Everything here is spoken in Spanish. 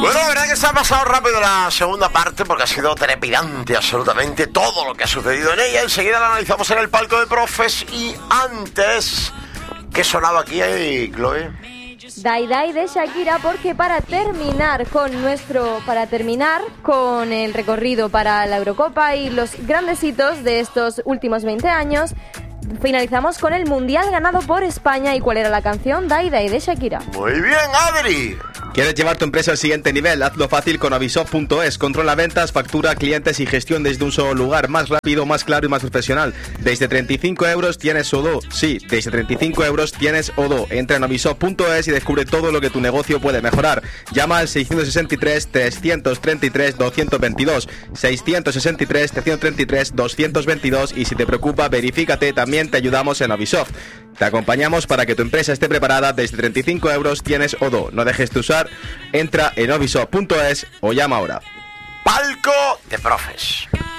Bueno, la verdad que se ha pasado rápido la segunda parte porque ha sido trepidante absolutamente todo lo que ha sucedido en ella. Enseguida la analizamos en el palco de profes y antes, ¿qué sonaba aquí, Chloe? Die Die de Shakira, porque para terminar con el recorrido para la Eurocopa y los grandes hitos de estos últimos 20 años, finalizamos con el Mundial ganado por España. ¿Y cuál era la canción? Die Die de Shakira. Muy bien, Adri. ¿Quieres llevar tu empresa al siguiente nivel? Hazlo fácil con Avisoft.es. Controla ventas, factura, clientes y gestión desde un solo lugar. Más rápido, más claro y más profesional. Desde 35 euros tienes Odoo. Sí, desde 35 euros tienes Odoo. Entra en Avisoft.es y descubre todo lo que tu negocio puede mejorar. Llama al 663-333-222. 663-333-222 y si te preocupa, verifícate. También te ayudamos en Avisoft. Te acompañamos para que tu empresa esté preparada. Desde 35 euros tienes Odoo. No dejes de usar. Entra en Avisoft.es o llama ahora. Palco de profes.